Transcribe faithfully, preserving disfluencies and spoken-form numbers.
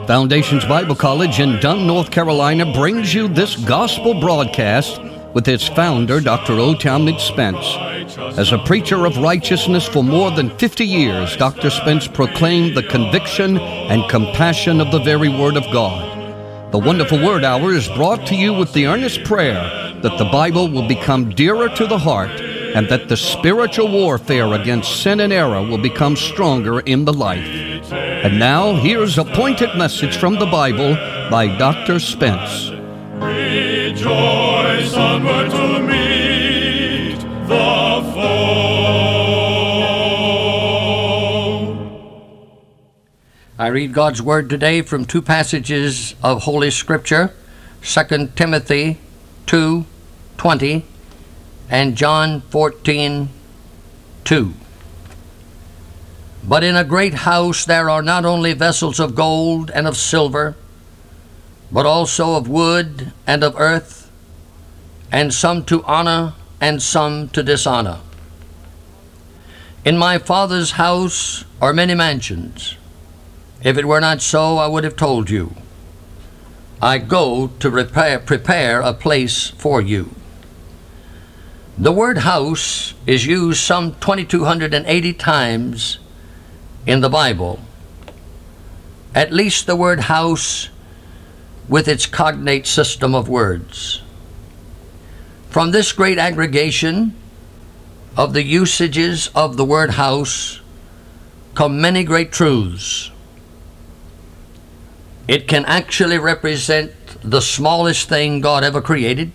Foundations Bible College in Dunn, North Carolina brings you this gospel broadcast with its founder, Doctor O. Talmage Spence. As a preacher of righteousness for more than fifty years, Doctor Spence proclaimed the conviction and compassion of the very Word of God. The Wonderful Word Hour is brought to you with the earnest prayer that the Bible will become dearer to the heart and that the spiritual warfare against sin and error will become stronger in the life. And now, here's a pointed message from the Bible by Doctor Spence. Rejoice onward to meet the foe. I read God's Word today from two passages of Holy Scripture, Second Timothy two twenty and John fourteen two. But in a great house there are not only vessels of gold and of silver, but also of wood and of earth, and some to honor and some to dishonor. In my Father's house are many mansions. If it were not so, I would have told you. I go to prepare, prepare a place for you. The word house is used some two thousand two hundred eighty times in the Bible. At least the word house with its cognate system of words. From this great aggregation of the usages of the word house come many great truths. It can actually represent the smallest thing God ever created,